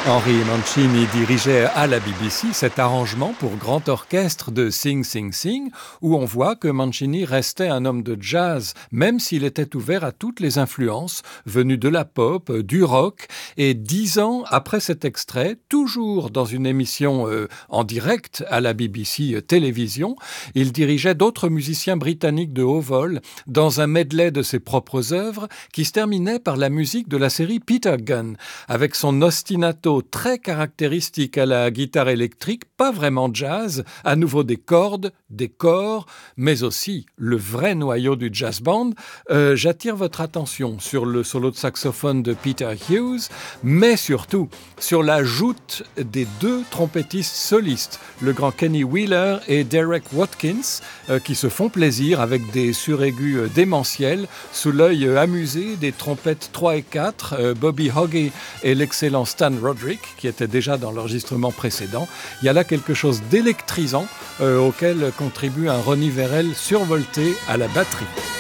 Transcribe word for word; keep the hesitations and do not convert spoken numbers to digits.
Henry Mancini dirigeait à la B B C cet arrangement pour grand orchestre de Sing Sing Sing, où on voit que Mancini restait un homme de jazz, même s'il était ouvert à toutes les influences venues de la pop, du rock. Et dix ans après cet extrait, toujours dans une émission euh, en direct à la B B C euh, Télévision, il dirigeait d'autres musiciens britanniques de haut vol dans un medley de ses propres œuvres qui se terminait par la musique de la série Peter Gunn, avec son ostinato très caractéristique à la guitare électrique, pas vraiment jazz, à nouveau des cordes, des corps, mais aussi le vrai noyau du jazz band. Euh, j'attire votre attention sur le solo de saxophone de Peter Hughes, mais surtout sur la joute des deux trompettistes solistes, le grand Kenny Wheeler et Derek Watkins, euh, qui se font plaisir avec des suraigus euh, démentiels, sous l'œil euh, amusé des trompettes trois et quatre, euh, Bobby Hoggy et l'excellent Stan Roderick, qui était déjà dans l'enregistrement précédent. Il y a là quelque chose d'électrisant euh, auquel contribue un Ronnie Verrell survolté à la batterie.